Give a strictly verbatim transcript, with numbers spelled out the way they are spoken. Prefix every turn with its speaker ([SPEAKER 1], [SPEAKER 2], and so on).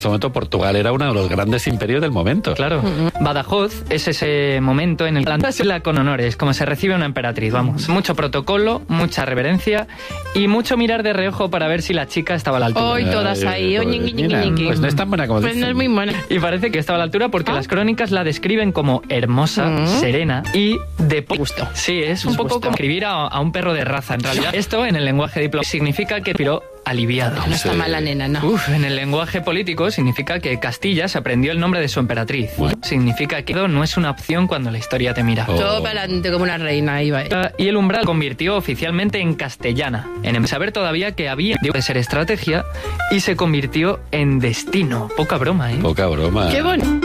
[SPEAKER 1] En ese momento Portugal era uno de los grandes imperios del momento.
[SPEAKER 2] Claro. Uh-huh. Badajoz es ese momento en el que se la con honores, como se recibe una emperatriz, vamos. Mucho protocolo, mucha reverencia y mucho mirar de reojo para ver si la chica estaba a la altura.
[SPEAKER 3] Hoy todas ahí.
[SPEAKER 1] Pues,
[SPEAKER 3] Oye,
[SPEAKER 1] mira, pues no es tan buena como
[SPEAKER 3] Pues
[SPEAKER 1] dicen.
[SPEAKER 3] no es muy buena.
[SPEAKER 2] Y parece que estaba a la altura porque
[SPEAKER 3] ¿Ah?
[SPEAKER 2] las crónicas la describen como hermosa,
[SPEAKER 3] uh-huh.
[SPEAKER 2] serena y de
[SPEAKER 3] gusto.
[SPEAKER 2] Sí, es un poco como escribir a, a un perro de raza, en realidad. Esto, en el lenguaje diplomático, significa que piró aliviado.
[SPEAKER 3] No está
[SPEAKER 1] Sí.
[SPEAKER 3] mal la nena, ¿no?
[SPEAKER 2] Uf, en el lenguaje político significa que Castilla se aprendió el nombre de su emperatriz.
[SPEAKER 1] Bueno.
[SPEAKER 2] Significa que no es una opción cuando la historia te mira.
[SPEAKER 1] Oh.
[SPEAKER 3] Todo para adelante como una reina, iba.
[SPEAKER 2] Y el umbral convirtió oficialmente en castellana, en saber todavía que había de ser estrategia y se convirtió en destino. Poca broma, ¿eh?
[SPEAKER 1] Poca broma.
[SPEAKER 3] Qué bueno.